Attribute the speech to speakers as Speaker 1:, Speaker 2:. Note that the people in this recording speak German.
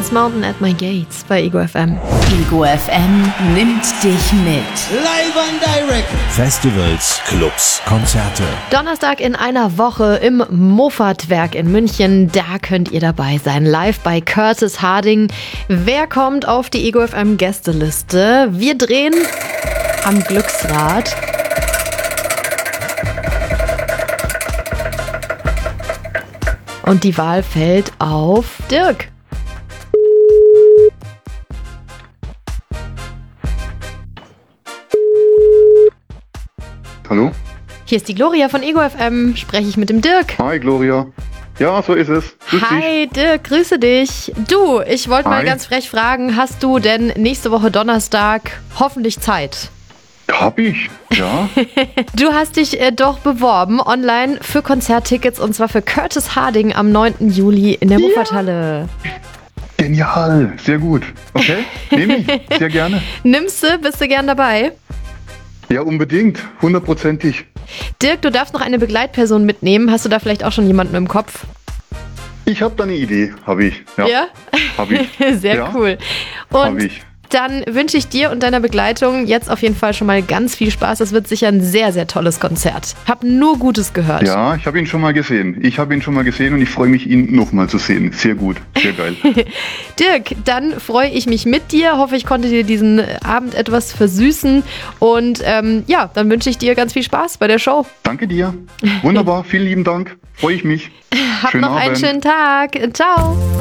Speaker 1: Space Mountain at My Gates bei Ego FM.
Speaker 2: Ego FM nimmt dich mit.
Speaker 3: Live and direct.
Speaker 4: Festivals, Clubs, Konzerte.
Speaker 1: Donnerstag in einer Woche im Moffatwerk in München. Da könnt ihr dabei sein. Live bei Curtis Harding. Wer kommt auf die Ego FM Gästeliste? Wir drehen am Glücksrad. Und die Wahl fällt auf Dirk.
Speaker 5: Hallo?
Speaker 1: Hier ist die Gloria von Ego FM. Spreche ich mit dem Dirk?
Speaker 5: Hi Gloria. Ja, so ist es. Grüß dich.
Speaker 1: Hi Dirk, grüße dich. Du, ich wollte mal
Speaker 5: Hi.
Speaker 1: ganz frech fragen, hast du denn nächste Woche Donnerstag hoffentlich Zeit?
Speaker 5: Hab ich, ja.
Speaker 1: Du hast dich doch beworben online für Konzerttickets und zwar für Curtis Harding am 9. Juli in der Muffathalle.
Speaker 5: Genial, sehr gut. Okay, nehme ich, sehr gerne.
Speaker 1: Nimmst du? Bist du gern dabei?
Speaker 5: Ja, unbedingt, 100%ig.
Speaker 1: Dirk, du darfst noch eine Begleitperson mitnehmen. Hast du da vielleicht auch schon jemanden im Kopf?
Speaker 5: Ich habe da eine Idee, habe ich. Ja, habe ich.
Speaker 1: Sehr
Speaker 5: Ja,
Speaker 1: cool.
Speaker 5: hab
Speaker 1: Und
Speaker 5: ich.
Speaker 1: dann wünsche ich dir und deiner Begleitung jetzt auf jeden Fall schon mal ganz viel Spaß. Das wird sicher ein sehr, sehr tolles Konzert. Hab nur Gutes gehört.
Speaker 5: Ja, ich habe ihn schon mal gesehen. Und ich freue mich, ihn nochmal zu sehen. Sehr gut, sehr geil.
Speaker 1: Dirk, dann freue ich mich mit dir. Hoffe, ich konnte dir diesen Abend etwas versüßen. Und ja, dann wünsche ich dir ganz viel Spaß bei der Show.
Speaker 5: Danke dir. Wunderbar, vielen lieben Dank. Freue ich mich.
Speaker 1: Hab
Speaker 5: Schönen
Speaker 1: noch einen
Speaker 5: Abend.
Speaker 1: schönen Tag. Ciao.